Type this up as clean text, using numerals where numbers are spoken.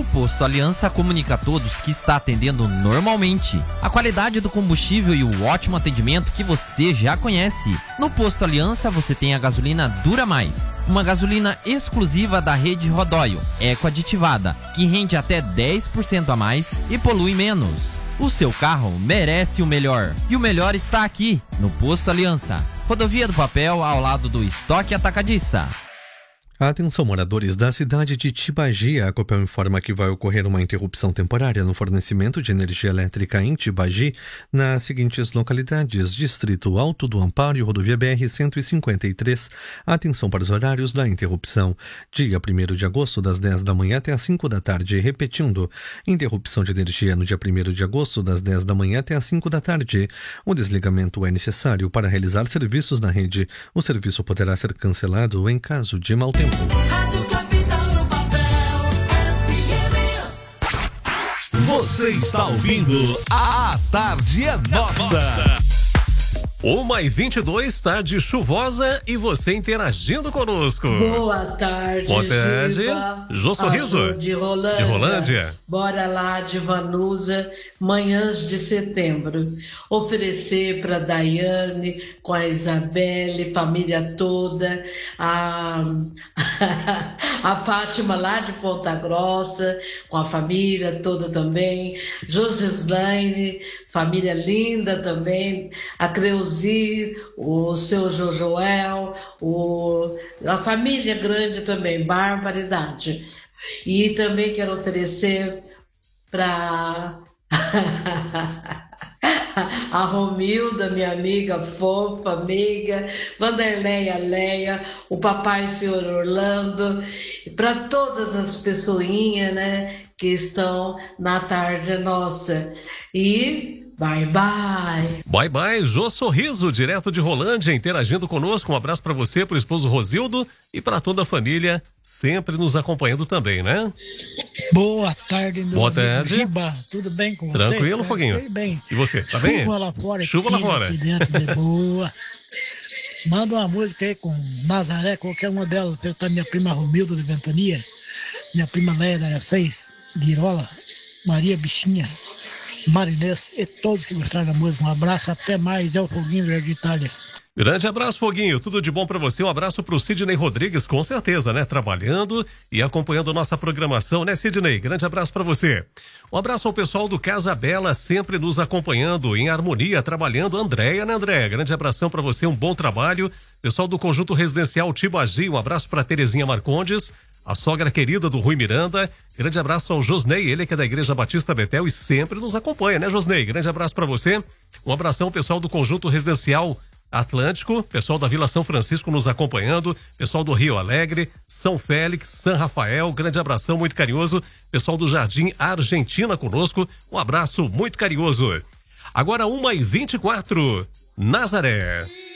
Posto Aliança comunica a todos que está atendendo normalmente. A qualidade do combustível e o ótimo atendimento que você já conhece. No Posto Aliança você tem a gasolina Dura Mais, uma gasolina exclusiva da rede Rodóio, eco-aditivada, que rende até 10% a mais e polui menos. O seu carro merece o melhor. E o melhor está aqui, no Posto Aliança. Rodovia do Papel, ao lado do Estoque Atacadista. Atenção, moradores da cidade de Tibagi. A Copel informa que vai ocorrer uma interrupção temporária no fornecimento de energia elétrica em Tibagi, nas seguintes localidades: Distrito Alto do Amparo e Rodovia BR-153. Atenção para os horários da interrupção. Dia 1º de agosto, das 10 da manhã até as 5 da tarde. Repetindo, interrupção de energia no dia 1º de agosto, das 10 da manhã até as 5 da tarde. O desligamento é necessário para realizar serviços na rede. O serviço poderá ser cancelado em caso de mau tempo. Rádio Capital no papel, FM. Você está ouvindo A Tarde é Nossa. 1h22, tarde chuvosa e você interagindo conosco. Boa tarde, Boa tarde. Gilva. Jô Sorriso. De Rolândia. De Rolândia. Bora lá de Vanusa, manhãs de setembro. Oferecer para Daiane, com a Isabelle, família toda, a Fátima lá de Ponta Grossa, com a família toda também, Josislaine, família linda também, a Creuzi, o seu Jojoel, a família grande também, barbaridade. E também quero oferecer para a Romilda, minha amiga fofa, amiga, Vanderleia Leia, o papai senhor Orlando, para todas as pessoinhas, né, que estão na tarde nossa. E bye bye. Bye bye, Jô Sorriso, direto de Rolândia, interagindo conosco. Um abraço para você, pro esposo Rosildo e para toda a família, sempre nos acompanhando também, né? Boa tarde, meu Boa tarde. Giba. Tudo bem com você? Tranquilo, Foguinho? Estou bem. E você, tá bem? Chuva lá fora. Chuva lá fora. De boa. Manda uma música aí com Nazaré, qualquer uma delas, para minha prima Romilda de Ventania, minha prima Leia da 6, Guirola, Maria Bichinha, Marinês e todos que gostaram da música. Um abraço, até mais. É o Foguinho do Jardim Itália. Grande abraço, Foguinho. Tudo de bom pra você. Um abraço pro Sidney Rodrigues, com certeza, né? Trabalhando e acompanhando nossa programação, né, Sidney? Grande abraço pra você. Um abraço ao pessoal do Casa Bela, sempre nos acompanhando, em harmonia, trabalhando. Andréia, né, Andréia? Grande abração pra você, um bom trabalho. Pessoal do Conjunto Residencial Tibagi, um abraço pra Terezinha Marcondes, a sogra querida do Rui Miranda. Grande abraço ao Josnei, ele que é da Igreja Batista Betel e sempre nos acompanha, né, Josnei? Grande abraço pra você. Um abração ao pessoal do Conjunto Residencial Atlântico, pessoal da Vila São Francisco nos acompanhando, pessoal do Rio Alegre, São Félix, São Rafael, grande abração muito carinhoso, pessoal do Jardim Argentina conosco, um abraço muito carinhoso. Agora 1h24, Nazaré.